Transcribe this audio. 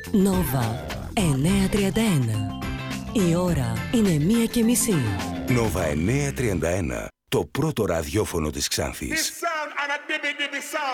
Νόβα 9:31. Η ώρα είναι 1:30. Νόβα 9:31. Το πρώτο ραδιόφωνο της Ξάνθης.